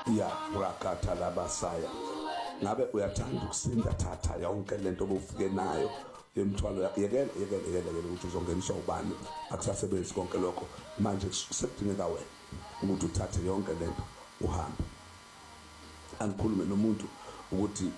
ya rakatha labasaya. Ngabe uyathanda ukusinda, thatha yonke lento obufike nayo yemthwalo yekela ukuthi uzongeniswa ubani, akusasebenzi konke lokho. Manje sekudingeka wena ukuthi uthathe yonke lento uhambe. Angikhulume nomuntu ukuthi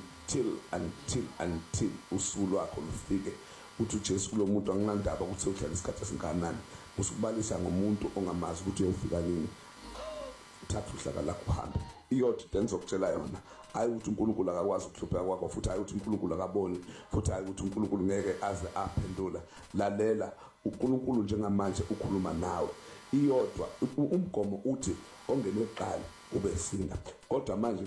until usuku lwakho lufike, uthi uJesu kulo muntu anginandaba ukuthi uhlala isikhathi esinganani, usukubalisa ngomuntu ongamazi ukuthi uyofika nini. Thatha uhlaka lakho uhambe. Iyodwa into engizokutshela yona, hayi ukuthi uNkulunkulu akakwazi ukuhlupheka kwakho, futhi hayi ukuthi uNkulunkulu akaboni, futhi hayi ukuthi uNkulunkulu ngeke aze aphendula. Lalela, uNkulunkulu njengamanje ukhuluma nawe. Iyodwa umgomo uthi ongene eqala ubesinda, kodwa manje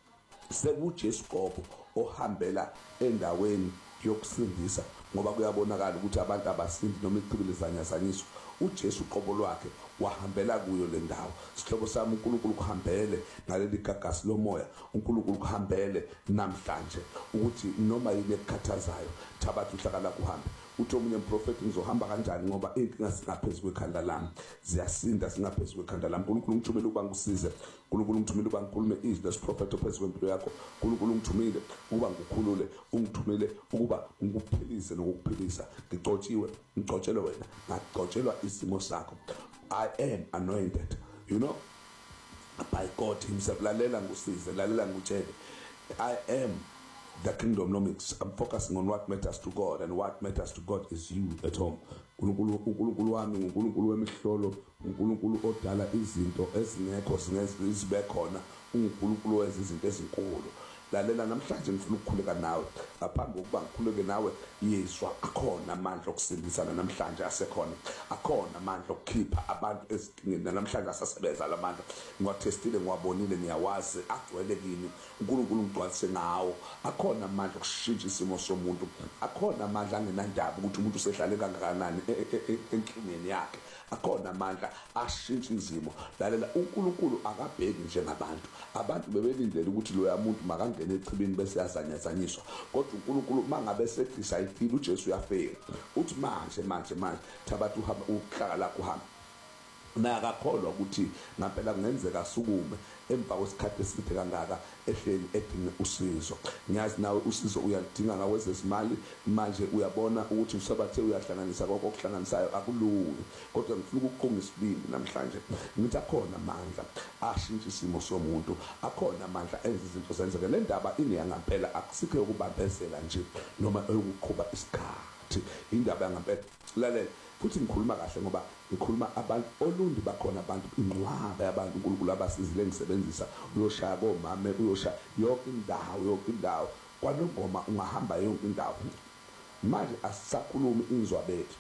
sekuJesu Gogo ohambela endaweni yokusindisa, ngoba kuyabonakala ukuthi abantu abasindi noma ichibilizanyazanyiswa. uJesu uqobo lwakhe wahambela kuyo le ndawo. Sihlobo sami, uNkulunkulu kuhambele ngaleli gagasi lomoya. uNkulunkulu kuhambele namhlanje ukuthi noma yini ekukhathazayo, thabatha uhlaka lakho uhambe. Uthi omunye umprofeti, ngizohamba kanjani ngoba inkinga singaphezulu kwekhanda lami, ziyasinda singaphezulu kwekhanda lami. uNkulunkulu ngithumile ukuba ngikusize, uNkulunkulu ngithumile ukuba ngikhulume izwi lesiprofeti phezulu kwempilo yakho. uNkulunkulu ngithumile ukuba ngikukhulule, ungithumile ukuba ngikuphilise nokukuphilisa. Ngicotshelwe wena, ngacotshelwa isimo sakho. I am anointed, you know, by God himself. Lalela ngusize, lalela ngutshele, I am the kingdom nomics. I'm focusing on what matters to God, and what matters to God is you at home. uNkulunkulu wami uNkulunkulu wemihlolo, uNkulunkulu odala izinto ezingekho zibe khona, uNkulunkulu wenza izinto ezinkulu. Lalela namhlanje ngifuna ukukhuleka nawe. Ngaphambi kokuba ngikhuleke nawe, yizwa akhona amandla okusindisana namhlanje asekhona. Akhona amandla okukhipha abantu ezingeni namhlanje asasebenza lamandla. Ngiwathestile, ngiwabonile, niyawazi agcwele kini. uNkulunkulu ngigcwalise ngawo. Akhona amandla okushintsha isimo somuntu. Akhona amandla angenandaba ukuthi umuntu usehlale kangakanani enkingeni yakhe. Akhona amandla ashintsha izimo. Lalela, uNkulunkulu akabheki njengabantu. Abantu bebelindele ukuthi loya muntu makangene echibini bese yazanyazanyiswa, kodwa uNkulunkulu mangabe sedecide uJesu uyafika, uthi manje thabatha uhamba uhlaka lakho uhambe. Naye akakholwa ukuthi ngampela kungenzeka sukume emva kwesikhathi eside kangaka ehleli edinga usizo. Ngiyazi nawe usizo uyalidinga ngawezezimali. Manje uyabona ukuthi usabathe uyahlanganisa konke okuhlanganisayo akulula, kodwa ngifuna ukuqonga isibili namhlanje. Ngithi akhona amandla ashintsha isimo somuntu, akhona amandla enza izinto zenzeke. Le ndaba ineyangempela, akusikho ukubambezela nje noma ukuqhuba isikhathi, indaba yangampela. Lalela, futhi ngikhuluma kahle ngoba ngikhuluma abantu olundi, bakhona abantu inqwaba yabantu uNkulunkulu abasizile ngisebenzisa. Uyoshaya komama, uyoshaya yonke indawo kwanongoma, ungahamba yonke indawo. Manje asisakhulumi inzwa bethu,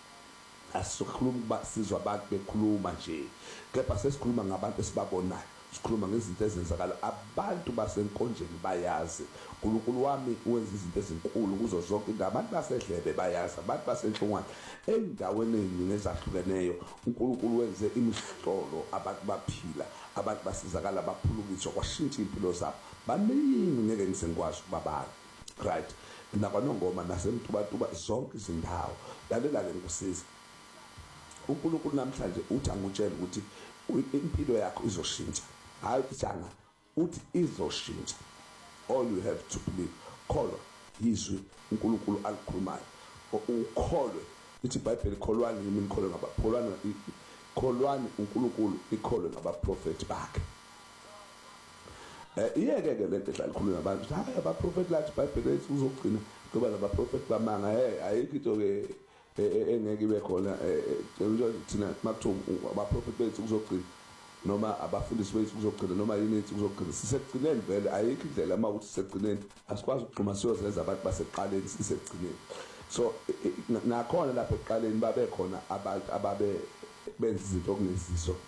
asisakhulumi ukuba sizwa abantu bekhuluma nje, kepha sesikhuluma ngabantu esibabonayo. Sikhuluma ngezinto ezenzakala, abantu basenkonjeni bayazi. uNkulunkulu wami wenza izinto ezinkulu kuzo zonke indawo. Abantu basedlebe bayazi, abantu basenhlungwane, endaweni eziningi ezahlukeneyo. uNkulunkulu wenze imihlolo, abantu baphila, abantu basizakala, baphulukiswa, kwashintsha impilo zabo. Baningi ngeke ngize ngikwazi ukubabala, right? Nakwanongoma nasemtubatuba zonke izindawo. Lalela-ke ngikusiza, uNkulunkulu namhlanje uthi angutshela ukuthi impilo yakho izoshintsha. Hayi kuthanga, uthi izoshintsha. All you have to believe, kholwa yizwi uNkulunkulu alikhulumayo, ukholwe. Lithi iBhayibheli, kholwani yimi nikholwe kholwani uNkulunkulu, ikholwe ngabaprofeti bakhe. Iyeke-ke lento ehlala ikhulunywa abantu, hayi abaprofeti lathi iBhayibheli ethi uzogcina ngoba labaprofeti bamanga. Ayikho into-ke engeke ibe khona thina makuthiwa abaprofeti bethu kuzogcina, noma abafundisi bethu kuzogcina, noma yini ethu kuzogcina. Sisekugcineni vele, ayikho indlela uma ukuthi sisekugcineni. Asikwazi ukugxuma siyozenza abantu basekuqaleni sisekugcineni. So nakhona lapha ekuqaleni babekhona abantu ababe benza izinto okuneziso,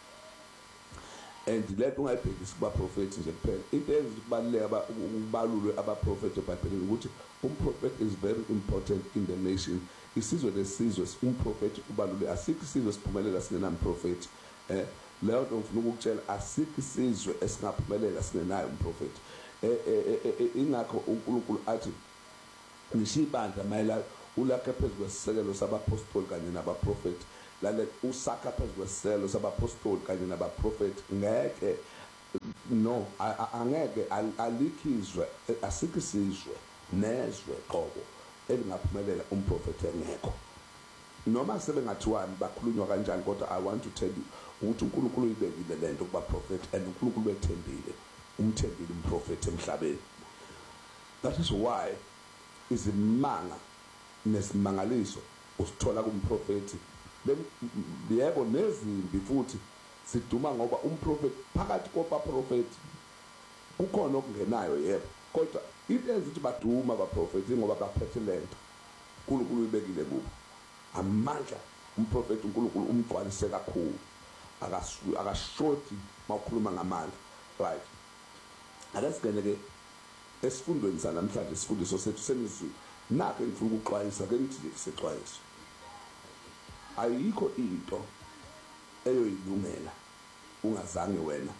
and lento ungayibhekisi kubaprofeti nje kuphela. Into eyenza ukubaluleka ukubalulwe abaprofeti eBhayibhelini ukuthi umprofeti is very important in the nation. Isizwe lesizwe umprofeti ubaluleke. Asikho isizwe siphumelela singenamprofeti. Leyo nto ngifuna ukukutshela, asikho isizwe esingaphumelela singenayo umprofeti. Ingakho uNkulunkulu athi nishiye ibandla mayelana ulakhe phezu kwesisekelo sabapostoli kanye nabaprofeti. Lalela, usakha phezu kwesisekelo sabapostoli kanye nabaprofeti. Ngeke no angeke alikhizwe asikisizwe nezwe qobo elingaphumelela umprofeti engekho noma sebengathiwani bakhulunywa kanjani kodwa I want to tell you ukuthi uNkulunkulu uyibekile lento kuba prophet and uNkulunkulu bethembile umthembile umprofeti emhlabeni. That is why izimanga nesimangaliso usithola kumprofeti yebo nezimbi futhi siduma ngoba umprofeti phakathi kobaprofeti kukhona okungenayo yebo kodwa into ezithi baduma abaprofeti ngoba baphethe lento uNkulunkulu uyibekile kubo amandla umprofeti uNkulunkulu umgcwalise kakhulu akashoti mawukhuluma ngamandla right akasingene ke esifundweni sanamhlanje isifundiso sethu semizwi nakho engifuna ukuxwayisa ke ngithi sexwayiso ayikho into eyoyilungela ungazange wena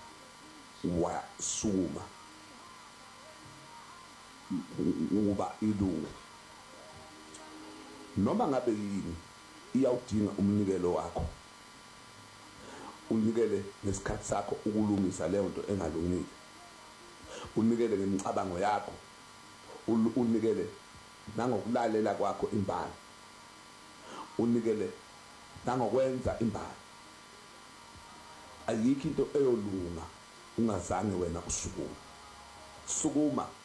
wasuma uba ilungu noma ngabe yini iyawudinga umnikelo wakho unikele nesikhathi sakho ukulungisa leyo nto engalungile unikele ngemicabango yakho unikele nangokulalela kwakho imbali unikele nangokwenza imbali ayikho into eyolunga ungazange wena sukuma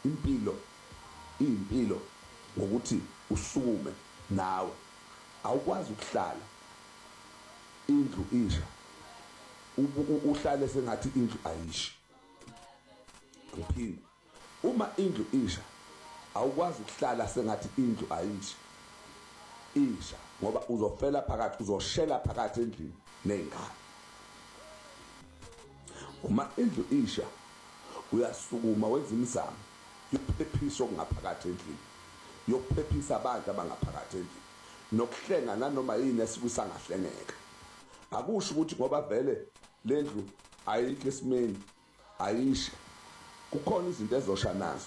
impilo ngokuthi usukume nawe awukwazi ukuhlala indlu isha uhlale sengathi indlu ayishi ngiphinde uma indlu isha awukwazi ukuhlala sengathi indlu ayishi isha ngoba uzofela phakathi uzoshela phakathi endlini nezingane uma indlu isha uyasukuma wenza imizamo yokuphephisa okungaphakathi endlini yokuphephisa abantu abangaphakathi endlini nokuhlenga nanoma yini esikusangahlengeka akusho ukuthi ngoba vele lendlu ayikho esimeni ayisha kukhona izinto ezosha nazo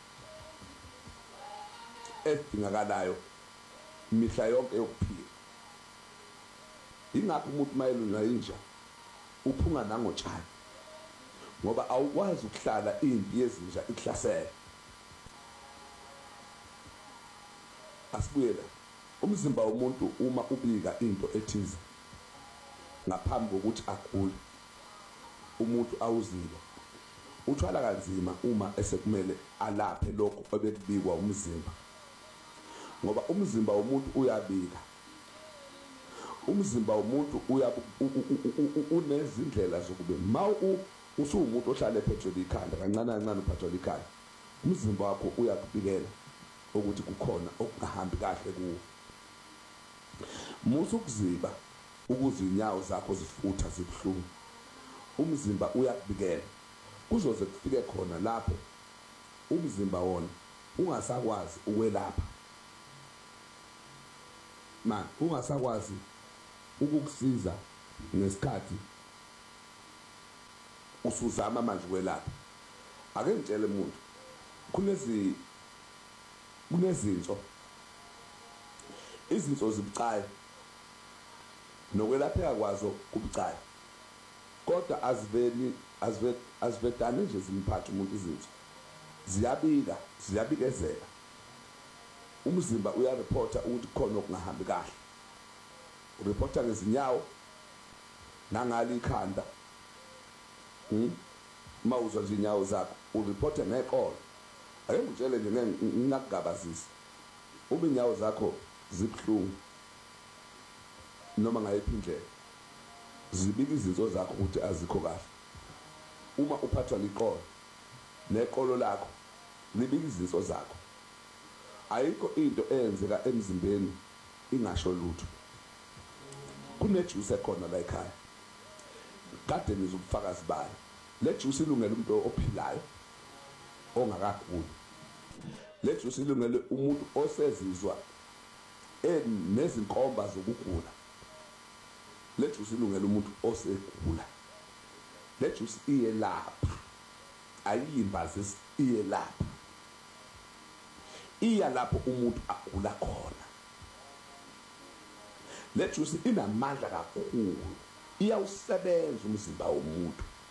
edingakalayo mihla yonke yokuphila ingakho umuntu mayeluna inja uphunga nangotshani ngoba awukwazi ukuhlala impi yezinja ihlasela asibuyela umzimba womuntu uma ubika into ethize ngaphambi kokuthi agule umuntu awuzile uthwala kanzima uma esekumele alaphe lokho obekubikwa umzimba ngoba umzimba womuntu uyabika umzimba womuntu unezindlela zokube usuwumuntu ohlala ephethwe likhanda kancane kancane uphathwa likhanda umzimba wakho uyakubikela ukuthi kukhona okungahambi kahle kuwo musu kuziba ukuze inyawo zakho zifutha zibuhlungu umzimba uyakubikela kuzoze kufike khona lapho umzimba wona ungasakwazi ukwelapha man ungasakwazi ukukusiza ngesikhathi usuzama manje ukwelapha ake ngitshele umuntu kunezinto izinto zibucayi nokwelapheka kwazo kubucayi kodwa azivedane nje zimphatha umuntu izinto ziyabikezela umzimba uyareporta ukuthi khona okungahambi kahle ureporta ngezinyawo nangali ikhanda mawuzwa nje inyawo zakho ureporta neqolo ake ngitshele nje ngingakugabazisa uma inyawo zakho zibhlungu noma ngayiphi indlela zibika izinto zakho ukuthi azikho kahle uma uphathwa liqolo neqolo lakho libika izinto zakho ayikho into eyenzeka emzimbeni ingasho lutho kunejuice ekhona la ekhaya kade ngizokufakazi bayo le juice ilungele umuntu ophilayo ongakaguli le juice ilungele umuntu osezizwa nezinkomba zokugula le juice ilungele umuntu osegula le juice iyelapha ayimbazi iyelapha iya lapho umuntu agula khona le juice inamandla kakhulu iyawusebenza umzimba womuntu